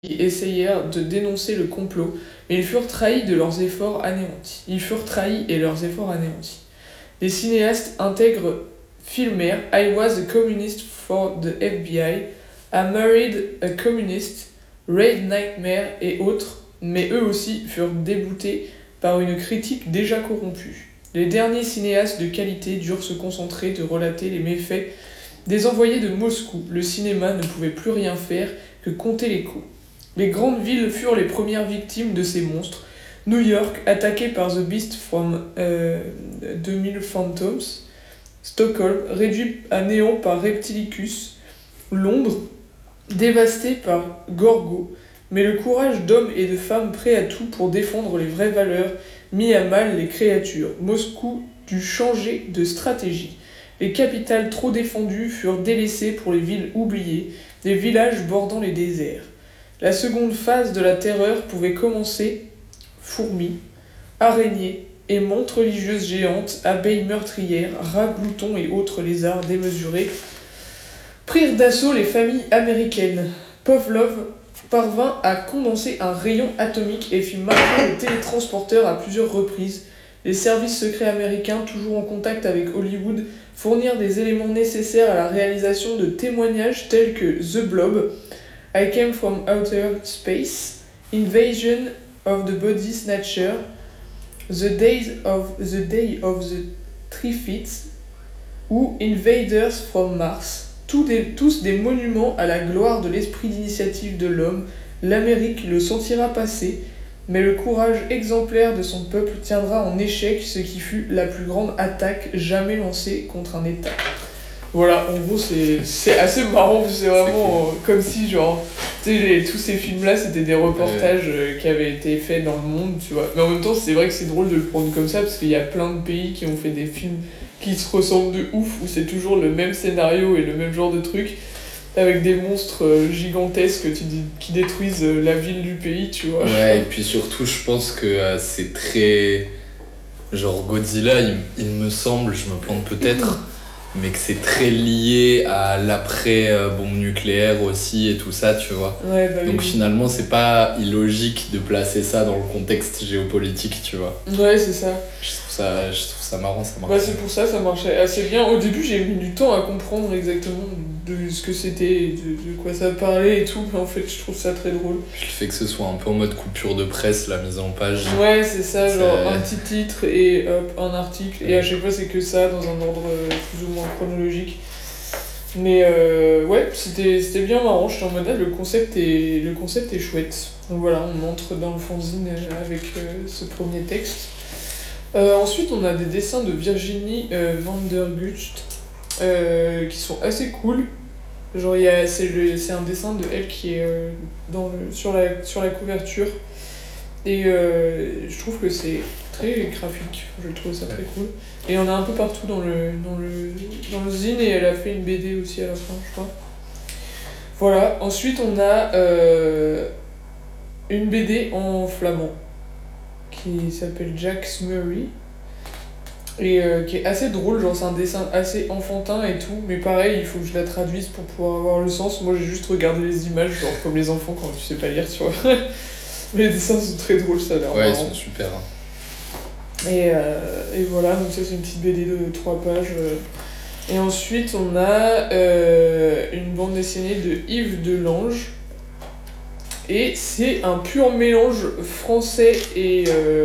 qui essayèrent de dénoncer le complot, mais ils furent trahis et leurs efforts anéantis. Les cinéastes intègres filmèrent I Was a Communist for the FBI, I Married a Communist, Raid Nightmare et autres, mais eux aussi furent déboutés par une critique déjà corrompue. Les derniers cinéastes de qualité durent se concentrer de relater les méfaits des envoyés de Moscou. Le cinéma ne pouvait plus rien faire que compter les coups. Les grandes villes furent les premières victimes de ces monstres. New York, attaqué par The Beast from 2000 Phantoms. Stockholm, réduit à néant par Reptilicus. Londres, dévasté par Gorgo. Mais le courage d'hommes et de femmes prêts à tout pour défendre les vraies valeurs mit à mal les créatures. Moscou dut changer de stratégie. Les capitales trop défendues furent délaissées pour les villes oubliées, des villages bordant les déserts. La seconde phase de la terreur pouvait commencer. Fourmis, araignées et mantes religieuses géantes, abeilles meurtrières, rats gloutons et autres lézards démesurés prirent d'assaut les familles américaines. Pavlov parvint à condenser un rayon atomique et fit marcher le télétransporteur à plusieurs reprises. Les services secrets américains, toujours en contact avec Hollywood, fournirent des éléments nécessaires à la réalisation de témoignages tels que The Blob, I Came from Outer Space, Invasion of the Body Snatcher, The Day of the Triffids ou Invaders from Mars. Tous des monuments à la gloire de l'esprit d'initiative de l'homme. L'Amérique le sentira passer, mais le courage exemplaire de son peuple tiendra en échec ce qui fut la plus grande attaque jamais lancée contre un État. Voilà, en gros, c'est assez marrant, c'est vraiment comme si, genre, tu sais, tous ces films-là, c'était des reportages qui avaient été faits dans le monde, tu vois. Mais en même temps, c'est vrai que c'est drôle de le prendre comme ça, parce qu'il y a plein de pays qui ont fait des films qui se ressemblent de ouf, où c'est toujours le même scénario et le même genre de truc, avec des monstres gigantesques qui détruisent la ville du pays, tu vois. Ouais, et puis surtout, je pense que c'est très... Genre Godzilla, il me semble, je me plante peut-être, mais que c'est très lié à l'après-bombe nucléaire aussi et tout ça, tu vois. Ouais, bah Donc oui. finalement, c'est pas illogique de placer ça dans le contexte géopolitique, tu vois. Ouais, c'est ça. Je trouve ça marrant, ça marche. Bah c'est pour ça marchait assez bien. Au début, j'ai mis du temps à comprendre exactement de ce que c'était, de quoi ça parlait et tout, mais en fait, je trouve ça très drôle. Puis le fait que ce soit un peu en mode coupure de presse, la mise en page. Ouais, c'est ça, genre un petit titre et hop, un article, et à chaque fois, c'est que ça, dans un ordre plus ou moins chronologique. Mais ouais, c'était bien marrant, j'étais en mode le concept est chouette. Donc voilà, on entre dans le fanzine avec ce premier texte. Ensuite, on a des dessins de Virginie van der Gust qui sont assez cool. Genre, c'est un dessin de elle qui est sur la couverture. Et je trouve que c'est très graphique, je trouve ça très cool. Et on a un peu partout dans le zine, et elle a fait une BD aussi à la fin, je crois. Voilà, ensuite on a une BD en flamand qui s'appelle Jack Murray et qui est assez drôle, genre c'est un dessin assez enfantin et tout, mais pareil, il faut que je la traduise pour pouvoir avoir le sens. Moi j'ai juste regardé les images, genre comme les enfants quand tu sais pas lire, tu vois. Mais les dessins sont très drôles, ça a l'air Ouais, marrant. ils sont super. Et voilà, donc ça c'est une petite BD de 3 pages. Et ensuite on a une bande dessinée de Yves Delange. Et c'est un pur mélange français et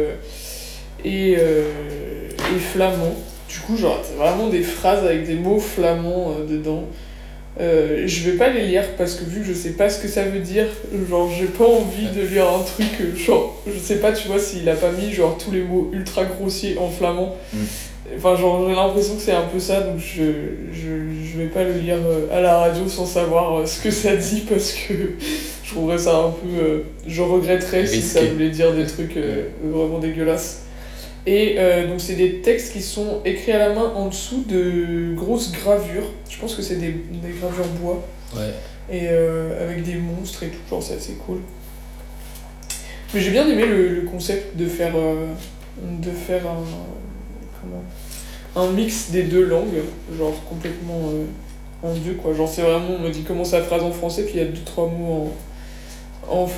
flamand. Du coup, genre, c'est vraiment des phrases avec des mots flamands dedans. Je vais pas les lire parce que vu que je sais pas ce que ça veut dire, genre j'ai pas envie de lire un truc, genre je sais pas, tu vois, s'il a pas mis genre tous les mots ultra grossiers en flamand. Enfin, genre j'ai l'impression que c'est un peu ça, donc je vais pas le lire à la radio sans savoir ce que ça dit, parce que je trouverais ça un peu... je regretterais si ça voulait dire des trucs vraiment dégueulasses. Et donc c'est des textes qui sont écrits à la main en dessous de grosses gravures. Je pense que c'est des gravures bois. Ouais. Et avec des monstres et tout, genre c'est assez cool. Mais j'ai bien aimé le concept de faire un mix des deux langues, genre complètement en deux, quoi. Genre c'est vraiment, on me dit comment ça phrase en français, puis il y a 2-3 mots en